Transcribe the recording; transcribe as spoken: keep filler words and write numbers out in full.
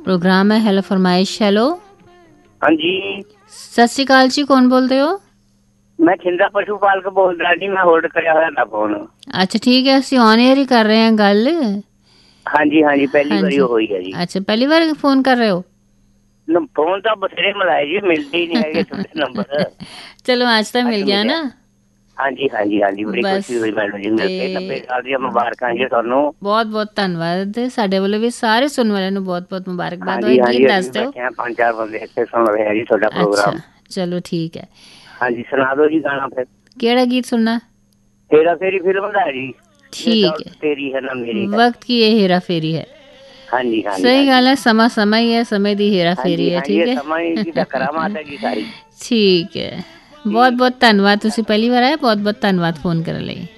Programme है hello फरमाइश। Hello हाँ जी, सत श्री अकाल जी, कौन बोलते हो? मैं छिंदा पशु पालक बोलदा जी, मैं होल्ड करिਆ ਹੋਇਆ ਦਾ ਫੋਨ। अच्छा ठीक है, ਅਸੀਂ ऑन एयर ही कर रहे हैं गल। हाँ जी हाँ जी, पहली हाँ बारी जी। होई है जी। अच्छा पहली बार फोन कर रहे हो? न- फोन तो बथेरे मिलाए जी, मिलते ही नहीं है ਤੁਹਾਡੇ नंबर। चलो आज तो मिल गया ना। हाँ जी हाँ जी हाँ जी, बड़ी बस खुशी हुई मैडम जी मिल के। नब्बे साल ਦੀਆਂ ਮੁਬਾਰਕਾਂ ਜੀ ਤੁਹਾਨੂੰ। ਬਹੁਤ ਬਹੁਤ ਧੰਨਵਾਦ, ਸਾਡੇ ਵੱਲੋਂ ਵੀ ਸਾਰੇ ਸੁਣਨ ਵਾਲਿਆਂ ਨੂੰ ਬਹੁਤ ਬਹੁਤ ਮੁਬਾਰਕਬਾਦ। ਹਾਂਜੀ और ਹਾਂਜੀ, गीत ਅਸੀਂ ਦੱਸ ਦਿਓ। ਬੈਠੇ ਹਾਂ ਪੰਜ ਚਾਰ ਬੰਦੇ ਇੱਥੇ ਸੁਣ ਰਹੇ ਆ ਜੀ ਤੁਹਾਡਾ अच्छा ਪ੍ਰੋਗਰਾਮ। चलो ठीक है, ਹਾਂਜੀ ਸੁਣਾ ਦਿਓ ਜੀ ਗਾਣਾ ਫਿਰ। केड़ा गीत सुनना? हेरा फेरी फिल्म ਦਾ ਜੀ। ठीक है, तेरी है ना मेरी है। वक्त की ये हेरा फेरी है। हाँ जी हाँ जी सही हाँ गल जी। है, समा समा ही है, समय दी हेरा हाँ फेरी जी है। हाँ जी, ठीक ये है समय की तो करामात है जी सारी। ठीक है, बहुत बहुत धन्यवाद। तुसी पहली बार आए, बहुत बहुत धन्यवाद फोन करने लई।